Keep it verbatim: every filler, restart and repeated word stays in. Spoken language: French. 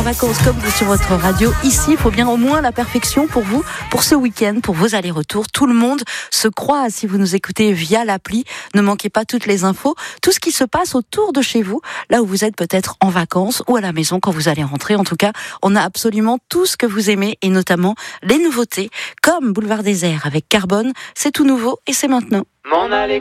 Vacances comme vous sur votre radio. Ici, il faut bien au moins la perfection pour vous, pour ce week-end, pour vos allers-retours. Tout le monde se croit si vous nous écoutez via l'appli. Ne manquez pas toutes les infos, tout ce qui se passe autour de chez vous, là où vous êtes peut-être en vacances ou à la maison quand vous allez rentrer. En tout cas, on a absolument tout ce que vous aimez et notamment les nouveautés, comme Boulevard Désert avec Carbone. C'est tout nouveau et c'est maintenant. M'en aller